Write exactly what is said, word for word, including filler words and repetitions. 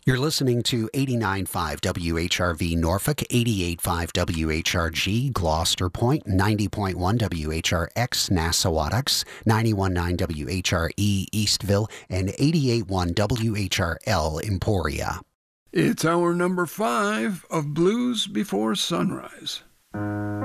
You're listening to eighty-nine point five W H R V Norfolk, eighty-eight point five W H R G Gloucester Point, ninety point one W H R X Nassawadox, ninety-one point nine W H R E Eastville, and eighty-eight point one W H R L Emporia. It's hour number five of Blues Before Sunrise.